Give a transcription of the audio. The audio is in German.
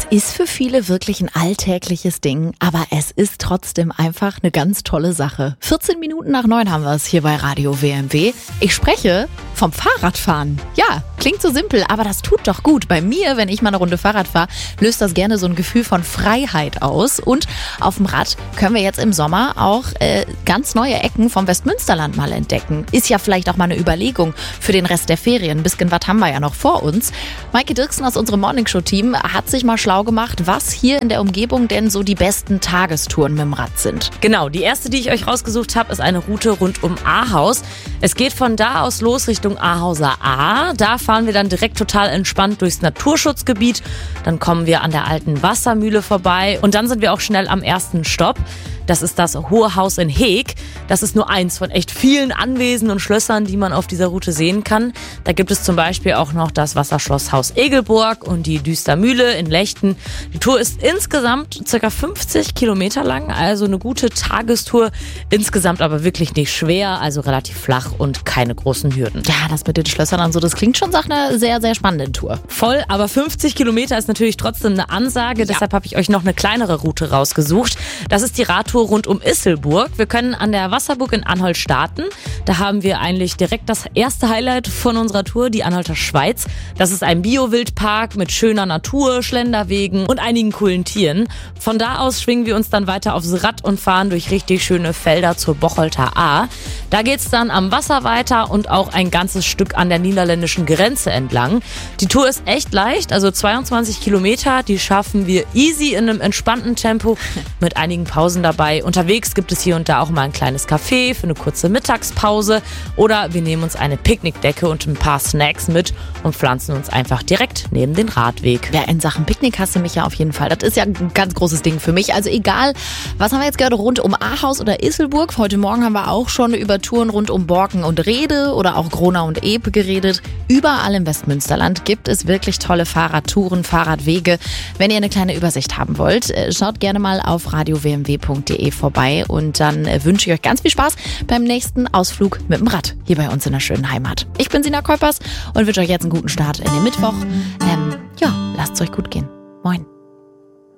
Ist für viele wirklich ein alltägliches Ding, aber es ist trotzdem einfach eine ganz tolle Sache. 14 Minuten nach 9 haben wir es hier bei Radio WMW. Ich spreche vom Fahrradfahren. Ja, klingt so simpel, aber das tut doch gut. Bei mir, wenn ich mal eine Runde Fahrrad fahre, löst das gerne so ein Gefühl von Freiheit aus. Und auf dem Rad können wir jetzt im Sommer auch ganz neue Ecken vom Westmünsterland mal entdecken. Ist ja vielleicht auch mal eine Überlegung für den Rest der Ferien. Ein bisschen was haben wir ja noch vor uns. Maike Dirksen aus unserem Morningshow-Team hat sich mal schlau gemacht, was hier in der Umgebung denn so die besten Tagestouren mit dem Rad sind. Genau, die erste, die ich euch rausgesucht habe, ist eine Route rund um Ahaus. Es geht von da aus los Richtung Ahauser Ahr. Da fahren wir dann direkt total entspannt durchs Naturschutzgebiet. Dann kommen wir an der alten Wassermühle vorbei und dann sind wir auch schnell am ersten Stopp. Das ist das Hohe Haus in Heeg. Das ist nur eins von echt vielen Anwesen und Schlössern, die man auf dieser Route sehen kann. Da gibt es zum Beispiel auch noch das Wasserschloss Haus Egelburg und die Düstermühle in Lechten. Die Tour ist insgesamt ca. 50 Kilometer lang, also eine gute Tagestour. Insgesamt aber wirklich nicht schwer, also relativ flach und keine großen Hürden. Ja, das mit den Schlössern und so, das klingt schon nach einer sehr, sehr spannenden Tour. Voll, aber 50 Kilometer ist natürlich trotzdem eine Ansage. Ja. Deshalb habe ich euch noch eine kleinere Route rausgesucht. Das ist die Radtour rund um Isselburg. Wir können an der Wasserburg in Anholt starten. Da haben wir eigentlich direkt das erste Highlight von unserer Tour, die Anholter Schweiz. Das ist ein Bio-Wildpark mit schöner Natur, Schlenderwegen und einigen coolen Tieren. Von da aus schwingen wir uns dann weiter aufs Rad und fahren durch richtig schöne Felder zur Bocholter Ahr. Da geht's dann am Wasser weiter und auch ein ganzes Stück an der niederländischen Grenze entlang. Die Tour ist echt leicht, also 22 Kilometer, die schaffen wir easy in einem entspannten Tempo mit einigen Pausen dabei. Unterwegs gibt es hier und da auch mal ein kleines Café für eine kurze Mittagspause oder wir nehmen uns eine Picknickdecke und ein paar Snacks mit und pflanzen uns einfach direkt neben den Radweg. Ja, in Sachen Picknick hast du mich ja auf jeden Fall. Das ist ja ein ganz großes Ding für mich. Also egal, was haben wir jetzt gehört, rund um Ahaus oder Isselburg. Heute Morgen haben wir auch schon über Touren rund um Borken und Rhede oder auch Gronau und Epe geredet. Überall im Westmünsterland gibt es wirklich tolle Fahrradtouren, Fahrradwege. Wenn ihr eine kleine Übersicht haben wollt, schaut gerne mal auf radiowmw.de vorbei und dann wünsche ich euch ganz viel Spaß beim nächsten Ausflug mit dem Rad hier bei uns in der schönen Heimat. Ich bin Sina Keupers und wünsche euch jetzt einen guten Start in den Mittwoch. Lasst es euch gut gehen. Moin.